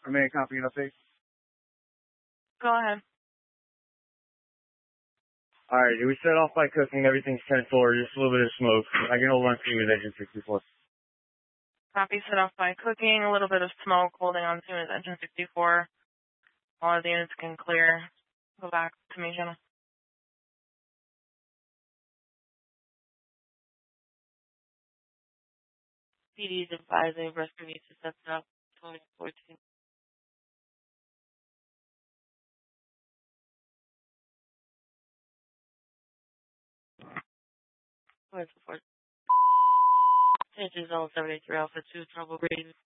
Command copy and update. Go ahead. Alright, we set off by cooking, everything's 10-4, just a little bit of smoke. I can hold on to with engine 64. Copy, set off by cooking, a little bit of smoke, holding on to his engine 64. All of the units can clear. Go back to me, Jenna. PD is advising rescue needs to set up 2014. Changes on 73 Alpha 2, trouble breathing.